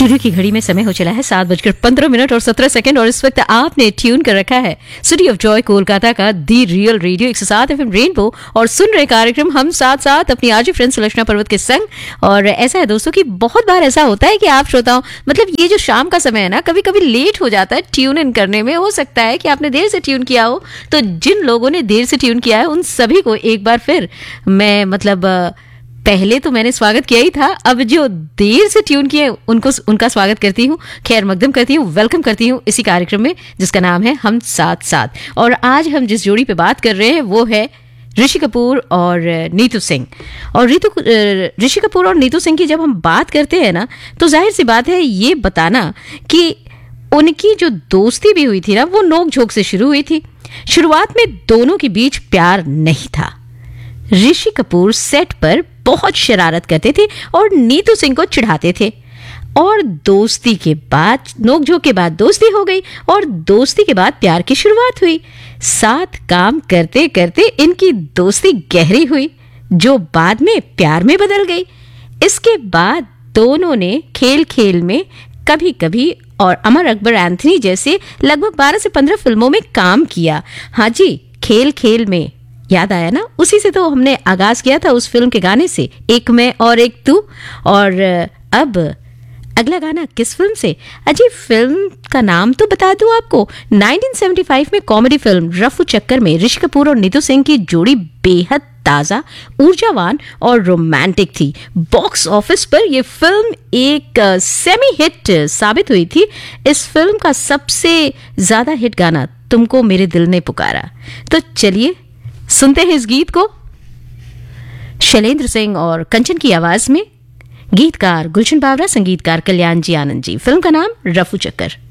Studio की घड़ी में समय हो चला है 7:15 और 17 सेकंड और इस वक्त आपने ट्यून कर रखा है सिटी ऑफ जॉय कोलकाता का दी रियल रेडियो 107 FM रेनबो और सुन रहे कार्यक्रम हम साथ साथ अपनी आरजे फ्रेंड सुलक्षणा पर्वत के संग। और ऐसा है दोस्तों कि बहुत बार ऐसा होता है कि आप श्रोताओं मतलब ये जो शाम का समय है ना, कभी कभी लेट हो जाता है ट्यून इन करने में। हो सकता है कि आपने देर से ट्यून किया हो, तो जिन लोगों ने देर से ट्यून किया है उन सभी को एक बार फिर मैं पहले तो मैंने स्वागत किया ही था, अब जो देर से ट्यून किए उनका स्वागत करती हूँ, खैर मकदम करती हूँ, वेलकम करती हूँ इसी कार्यक्रम में जिसका नाम है हम साथ साथ। और आज हम जिस जोड़ी पे बात कर रहे हैं वो है ऋषि कपूर और नीतू सिंह। और ऋषि कपूर और नीतू सिंह की जब हम बात करते हैं ना, तो जाहिर सी बात है ये बताना कि उनकी जो दोस्ती भी हुई थी ना, वो नोक झोंक से शुरू हुई थी। शुरुआत में दोनों के बीच प्यार नहीं था। ऋषि कपूर सेट पर बहुत शरारत करते थे और नीतू सिंह को चिढ़ाते थे, और दोस्ती के बाद नोकझोंक के बाद दोस्ती हो गई और दोस्ती के बाद प्यार की शुरुआत हुई। साथ काम करते करते इनकी दोस्ती गहरी हुई जो बाद में प्यार में बदल गई। इसके बाद दोनों ने खेल खेल में कभी कभी और अमर अकबर एंथनी जैसे लगभग 12 से 15 फिल्मों में काम किया। हाँ जी, खेल खेल में याद आया ना, उसी से तो हमने आगाज किया था उस फिल्म के गाने से, एक मैं और एक तू। और अब अगला गाना किस फिल्म से? अजी फिल्म का नाम तो बता दूं आपको, 1975 में कॉमेडी फिल्म रफू चक्कर में ऋषि कपूर और नीतू सिंह की जोड़ी बेहद ताजा, ऊर्जावान और रोमांटिक थी। बॉक्स ऑफिस पर यह फिल्म एक सेमी हिट साबित हुई थी। इस फिल्म का सबसे ज्यादा हिट गाना तुमको मेरे दिल ने पुकारा। तो चलिए सुनते हैं इस गीत को, शैलेंद्र सिंह और कंचन की आवाज में। गीतकार गुलशन बावरा, संगीतकार कल्याण जी आनंद जी। फिल्म का नाम रफू चक्कर।